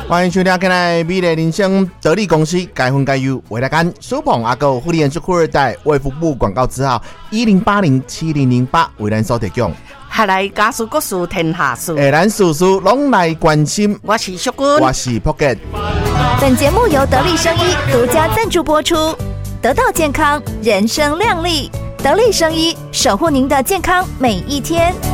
欢迎收听今日美丽人生得力公司该分该优为大家苏鹏阿狗福利演出富二代卫福部广告字号10807008为咱所提供。 下来家事国事天下事， 咱事事拢来关心。 我是淑君， 我是 Pocket。 本节目由得力生医独家赞助播出。得到健康，人生亮丽。得力生医，守护您的健康每一天。